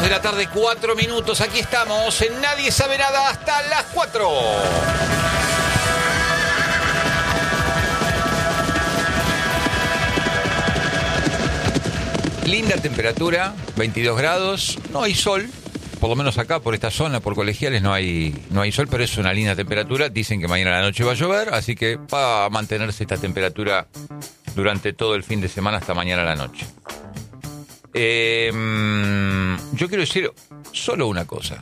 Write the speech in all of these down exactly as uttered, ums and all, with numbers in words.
de la tarde, cuatro minutos. Aquí estamos en Nadie Sabe Nada hasta las cuatro. Linda temperatura, veintidós grados. No hay sol, por lo menos acá, por esta zona, por Colegiales, no hay, no hay sol, pero es una linda temperatura. Dicen que mañana a la noche va a llover, así que va a mantenerse esta temperatura durante todo el fin de semana hasta mañana a la noche. Eh, yo quiero decir solo una cosa.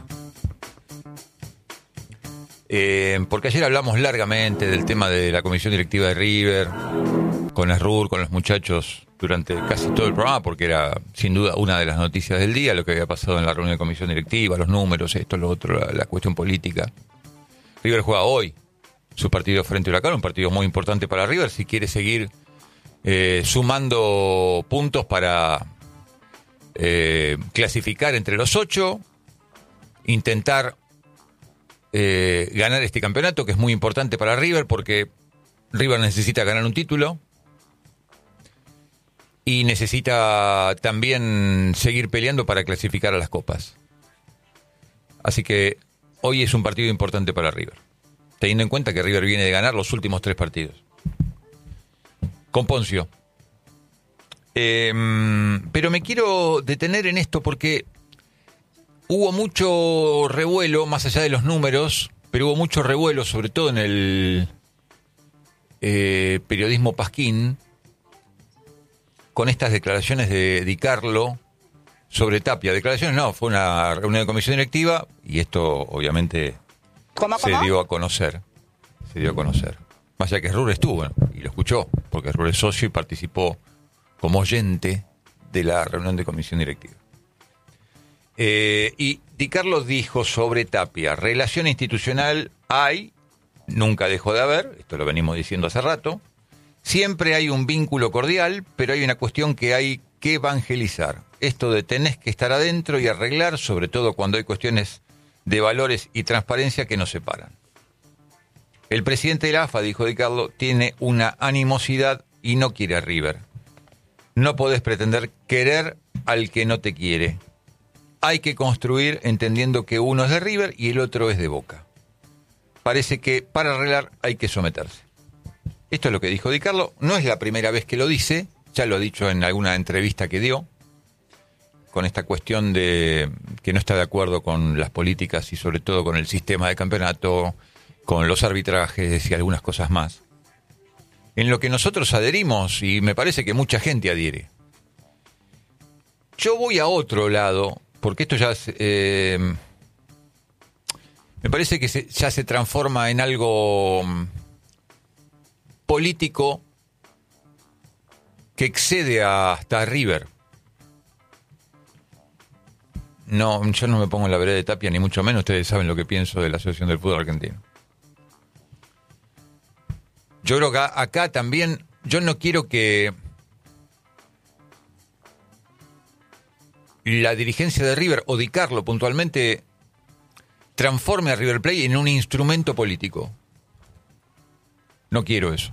Eh, porque ayer hablamos largamente del tema de la comisión directiva de River, con Esrur, con los muchachos, durante casi todo el programa, porque era sin duda una de las noticias del día, lo que había pasado en la reunión de comisión directiva, los números, esto, lo otro, la, la cuestión política. River juega hoy su partido frente a Huracán, un partido muy importante para River, si quiere seguir eh, sumando puntos para eh, clasificar entre los ocho, intentar eh, ganar este campeonato, que es muy importante para River, porque River necesita ganar un título, y necesita también seguir peleando para clasificar a las copas. Así que hoy es un partido importante para River, teniendo en cuenta que River viene de ganar los últimos tres partidos. Con Poncio. Eh, pero me quiero detener en esto porque hubo mucho revuelo, más allá de los números, pero hubo mucho revuelo, sobre todo en el eh, periodismo pasquín, con estas declaraciones de Di Carlo sobre Tapia. Declaraciones no, fue una reunión de comisión directiva y esto obviamente ¿Cómo, se cómo? dio a conocer. Se dio a conocer. Más allá que Esrur estuvo y lo escuchó, porque Esrur es socio y participó como oyente de la reunión de comisión directiva. Eh, y Di Carlo dijo sobre Tapia: relación institucional hay, nunca dejó de haber, esto lo venimos diciendo hace rato. Siempre hay un vínculo cordial, pero hay una cuestión que hay que evangelizar. Esto de tenés que estar adentro y arreglar, sobre todo cuando hay cuestiones de valores y transparencia que nos separan. El presidente de la A F A, dijo Di Carlo, tiene una animosidad y no quiere a River. No podés pretender querer al que no te quiere. Hay que construir entendiendo que uno es de River y el otro es de Boca. Parece que para arreglar hay que someterse. Esto es lo que dijo Di Carlo. No es la primera vez que lo dice, ya lo ha dicho en alguna entrevista que dio, con esta cuestión de que no está de acuerdo con las políticas y sobre todo con el sistema de campeonato, con los arbitrajes y algunas cosas más. En lo que nosotros adherimos, y me parece que mucha gente adhiere. Yo voy a otro lado, porque esto ya eh, me parece que se, ya se transforma en algo político que excede hasta River. No, yo no me pongo en la vereda de Tapia, ni mucho menos. Ustedes saben lo que pienso de la Asociación del Fútbol Argentino. Yo creo que acá también, yo no quiero que la dirigencia de River, o Di Carlo puntualmente, transforme a River Plate en un instrumento político. No quiero eso.